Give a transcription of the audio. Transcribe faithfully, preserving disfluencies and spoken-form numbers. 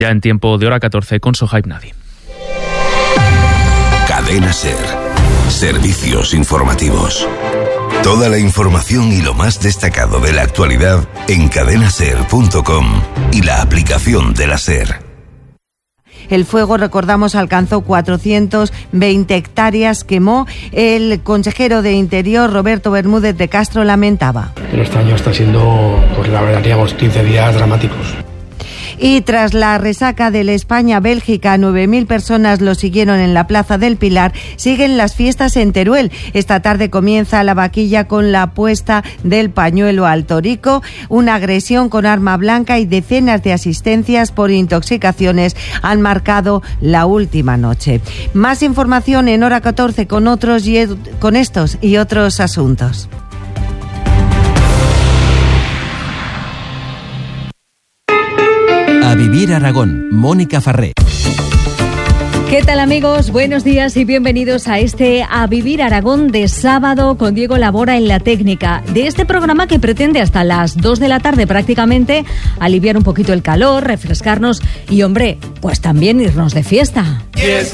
Ya en tiempo de hora catorce con Sohaib Nadi. Cadena SER. Servicios informativos. Toda la información y lo más destacado de la actualidad en cadena ser punto com y la aplicación de la SER. El fuego, recordamos, alcanzó cuatrocientas veinte hectáreas, quemó. El consejero de Interior, Roberto Bermúdez de Castro, lamentaba. Pero este año está siendo, pues la verdad, digamos, quince días dramáticos. Y tras la resaca del España-Bélgica, nueve mil personas lo siguieron en la Plaza del Pilar. Siguen las fiestas en Teruel. Esta tarde comienza la vaquilla con la puesta del pañuelo al torico. Una agresión con arma blanca y decenas de asistencias por intoxicaciones han marcado la última noche. Más información en hora catorce con otros y con estos y otros asuntos. A Vivir Aragón, Mónica Farré. ¿Qué tal, amigos? Buenos días y bienvenidos a este A Vivir Aragón de sábado con Diego Labora en la técnica. De este programa que pretende hasta las dos de la tarde prácticamente aliviar un poquito el calor, refrescarnos y, hombre, pues también irnos de fiesta.